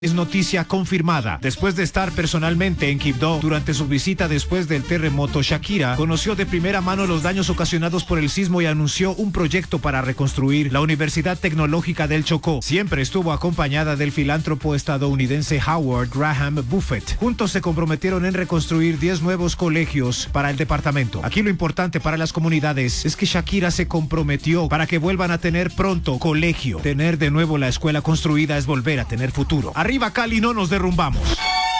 Es noticia confirmada. Después de estar personalmente en Quibdó durante su visita después del terremoto, Shakira conoció de primera mano los daños ocasionados por el sismo y anunció un proyecto para reconstruir la Universidad Tecnológica del Chocó. Siempre estuvo acompañada del filántropo estadounidense Howard Graham Buffett. Juntos se comprometieron en reconstruir 10 nuevos colegios para el departamento. Aquí lo importante para las comunidades es que Shakira se comprometió para que vuelvan a tener pronto colegio. Tener de nuevo la escuela construida es volver a tener futuro. Arriba Cali, no nos derrumbamos.